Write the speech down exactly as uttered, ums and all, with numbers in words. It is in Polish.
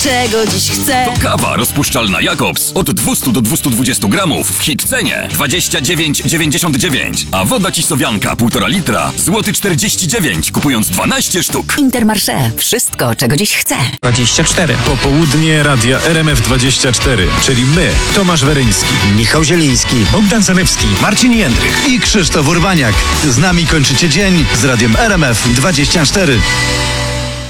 Czego dziś chcę? To kawa rozpuszczalna Jakobs od dwieście do dwustu dwudziestu gramów w hit cenie dwadzieścia dziewięć dziewięćdziesiąt dziewięć, a woda Cisowianka półtora litra złoty czterdzieści dziewięć, kupując dwanaście sztuk. Intermarché. Wszystko, czego dziś chcę. dwadzieścia cztery. Popołudnie Radia R M F dwadzieścia cztery, czyli my, Tomasz Weryński, Michał Zieliński, Bogdan Zalewski. Marcin Jędrych i Krzysztof Urbaniak. Z nami kończycie dzień z Radiem R M F dwadzieścia cztery.